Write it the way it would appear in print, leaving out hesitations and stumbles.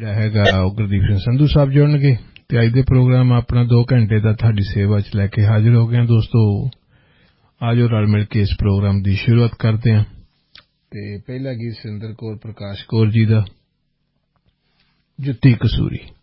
ਜਿਹੜਾ ਹੈਗਾ ਉਹ ਗੁਰਦੀਪ ਸਿੰਘ ਸੰਧੂ ਸਾਹਿਬ ਜੁੜਨਗੇ ਤੇ ਅੱਜ ਦੇ ਪ੍ਰੋਗਰਾਮ ਆਪਣਾ 2 ਘੰਟੇ ਦਾ ਤੁਹਾਡੀ ਸੇਵਾ 'ਚ ਲੈ ਕੇ ਹਾਜ਼ਰ ਹੋ ਗਏ ਹਾਂ ਦੋਸਤੋ। ਆਜੋ ਰਲ ਮਿਲ ਕੇ ਇਸ ਪ੍ਰੋਗਰਾਮ ਦੀ ਸ਼ੁਰੂਆਤ ਕਰਦੇ ਹਾਂ ਤੇ ਪਹਿਲਾ ਗੀਤ ਸਿੰਦਰ ਕੌਰ ਪ੍ਰਕਾਸ਼ ਕੌਰ ਜੀ ਦਾ, ਜੁੱਤੀ ਕਸੂਰੀ।